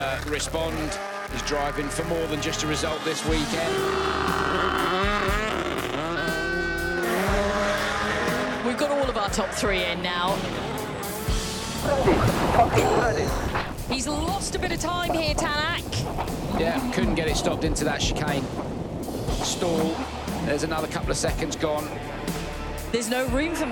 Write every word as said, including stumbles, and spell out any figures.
Uh, respond. He's driving for more than just a result this weekend. We've got all of our top three in now. He's lost a bit of time here, Tanak. Yeah, couldn't get it stopped into that chicane. Stall. There's another couple of seconds gone. There's no room for